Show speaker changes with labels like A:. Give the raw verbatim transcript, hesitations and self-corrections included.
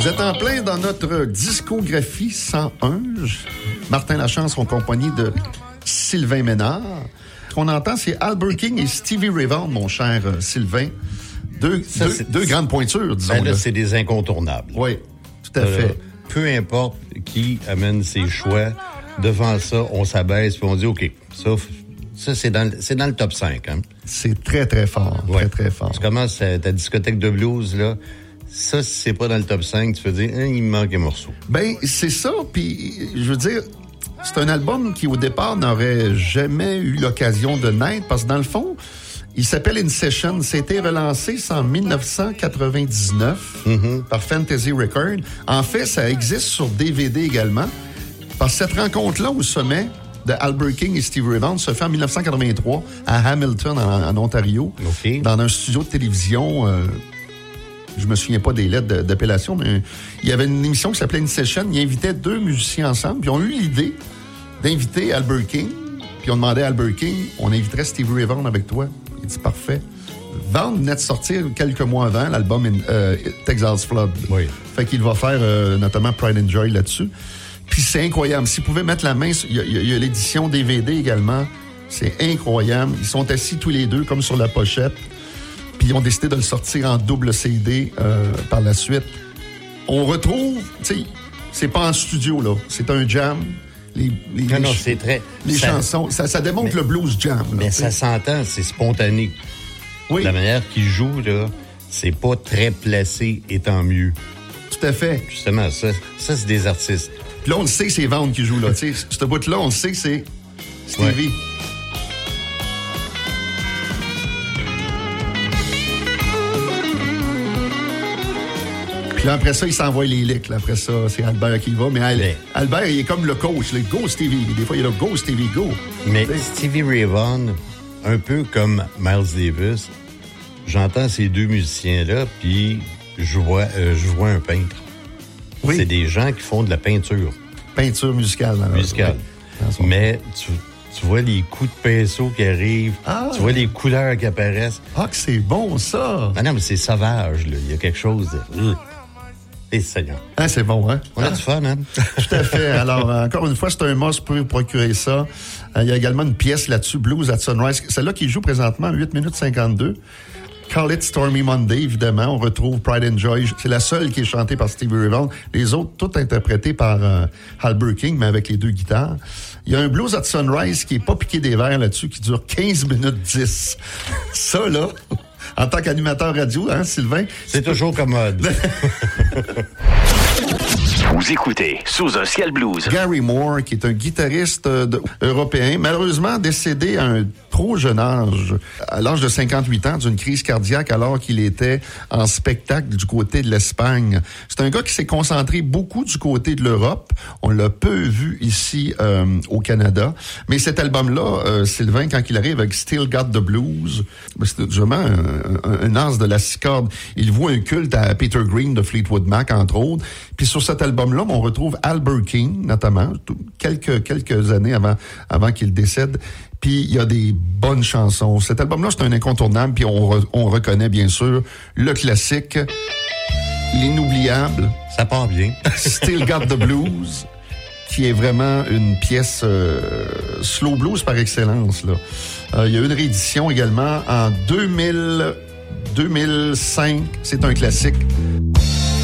A: Vous êtes en plein dans notre discographie cent un. Martin Lachance en compagnie de Sylvain Ménard. Ce qu'on entend, c'est Albert King et Stevie Ray Vaughan, mon cher euh, Sylvain. Deux,
B: Ça,
A: deux, deux grandes pointures, disons.
B: Ben là, c'est des incontournables.
A: Oui, tout à
B: Euh,
A: fait.
B: Peu importe qui amène ses choix, devant ça, on s'abaisse puis on dit, OK, ça, ça c'est, dans, le- c'est dans le top cinq. Hein?
A: C'est très, très fort.
B: Ouais.
A: Très, très fort.
B: Tu commences ta, ta discothèque de blues, là. Ça, si c'est pas dans le top cinq, tu peux dire, hein, il me manque un morceau.
A: Ben, c'est ça. Puis, je veux dire, c'est un album qui, au départ, n'aurait jamais eu l'occasion de naître parce que, dans le fond, il s'appelle In Session. C'était relancé en dix-neuf cent quatre-vingt-dix-neuf
B: Mm-hmm.
A: par Fantasy Records. En fait, ça existe sur D V D également. Parce que cette rencontre-là au sommet de Albert King et Stevie Ray Vaughan se fait en dix-neuf cent quatre-vingt-trois à Hamilton, en, en Ontario,
B: OK.
A: dans un studio de télévision. Euh, je me souviens pas des lettres de- d'appellation, mais il y avait une émission qui s'appelait In Session. Il invitait deux musiciens ensemble, puis ils ont eu l'idée d'inviter Albert King. Puis on demandait à Albert King, on inviterait Stevie Ray Vaughan avec toi. Il dit parfait. Vaughan venait de sortir quelques mois avant l'album euh, Texas Flood.
B: Oui.
A: Fait qu'il va faire euh, notamment Pride and Joy là-dessus. Puis c'est incroyable. S'ils pouvaient mettre la main, il y a, il y a l'édition D V D également. C'est incroyable. Ils sont assis tous les deux comme sur la pochette. Puis ils ont décidé de le sortir en double C D euh, par la suite. On retrouve, tu sais, c'est pas en studio, là. C'est un jam. Les, les,
B: Non,
A: les
B: non,
A: ch-
B: c'est très...
A: les
B: ça-
A: chansons, ça, ça démontre
B: Mais-
A: le blues jam. là,
B: Mais
A: tu sais.
B: ça s'entend, c'est spontané.
A: Oui,
B: La manière qu'il joue, là, c'est pas très placé et tant mieux.
A: tout à fait.
B: Justement, ça, ça c'est des artistes.
A: Puis là, on le sait que c'est Vaughan qui joue là. Tu sais, ce bout-là, on le sait que c'est Stevie.
B: Ouais.
A: Puis là, après ça, il s'envoie les licks. Là. Après ça, c'est Albert qui y va. Mais Al-
B: Mais-
A: Albert, il est comme le coach. Là. Go, Stevie. Des fois, il est là, go, Stevie, go.
B: Mais
A: Tu sais.
B: Stevie Ray Vaughan, un peu comme Miles Davis, j'entends ces deux musiciens-là, puis je vois, euh, je vois un peintre.
A: Oui.
B: C'est des gens qui font de la peinture
A: Peinture musicale. Dans
B: musicale.
A: Dans son-
B: Mais tu, tu vois les coups de pinceau qui arrivent,
A: Ah.
B: tu vois les couleurs qui apparaissent.
A: Ah, que c'est bon, ça.
B: Ah non, mais c'est sauvage, là. Il y a quelque chose de... Et Seigneur.
A: Ah, c'est bon, hein?
B: On a
A: Ah.
B: du fun, hein?
A: Tout à fait. Alors, euh, encore une fois, c'est un must pour procurer ça. Euh, il y a également une pièce là-dessus, Blues at Sunrise. Celle-là qui joue présentement, huit minutes cinquante-deux. Call It Stormy Monday, évidemment. On retrouve Pride and Joy. C'est la seule qui est chantée par Stevie Ray Vaughan. Les autres, toutes interprétées par euh, Albert King, mais avec les deux guitares. Il y a un Blues at Sunrise qui est pas piqué des verres là-dessus, qui dure quinze minutes dix. Ça, là, en tant qu'animateur radio, hein, Sylvain?
B: C'est toujours commode.
C: Vous écoutez Sous un ciel blues.
A: Gary Moore, qui est un guitariste euh, de- européen, malheureusement décédé à un trop jeune âge, à l'âge de cinquante-huit ans, d'une crise cardiaque alors qu'il était en spectacle du côté de l'Espagne. C'est un gars qui s'est concentré beaucoup du côté de l'Europe. On l'a peu vu ici euh, au Canada. Mais cet album-là, euh, Sylvain, quand il arrive avec Still Got the Blues, ben, c'est vraiment un, un, un as de la six cordes. Il voit un culte à Peter Green de Fleetwood Mac, entre autres. Puis sur cet album-là, on retrouve Albert King, notamment, tout- quelques quelques années avant avant qu'il décède. Puis il y a des bonnes chansons. Cet album-là, c'est un incontournable. Puis on, re- on reconnaît bien sûr le classique, l'inoubliable
B: Ça part bien.
A: Still Got the Blues, qui est vraiment une pièce euh, slow blues par excellence. Là. Euh, il y a eu une réédition également en deux mille, deux mille cinq. C'est un classique.